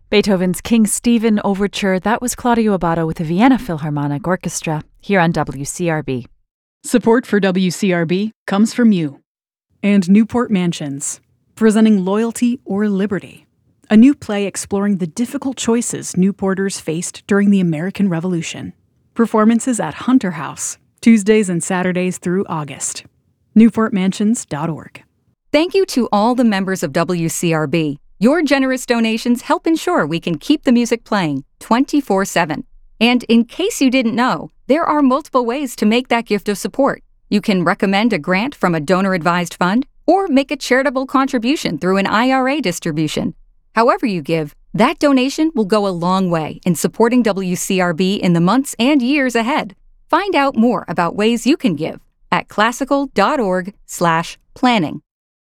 Beethoven's King Stephen Overture, that was Claudio Abbado with the Vienna Philharmonic Orchestra here on WCRB. Support for WCRB comes from you. And Newport Mansions, presenting Loyalty or Liberty, a new play exploring the difficult choices Newporters faced during the American Revolution. Performances at Hunter House, Tuesdays and Saturdays through August. NewportMansions.org. Thank you to all the members of WCRB. Your generous donations help ensure we can keep the music playing 24/7. And in case you didn't know, there are multiple ways to make that gift of support. You can recommend a grant from a donor-advised fund or make a charitable contribution through an IRA distribution. However you give, that donation will go a long way in supporting WCRB in the months and years ahead. Find out more about ways you can give at classical.org/planning.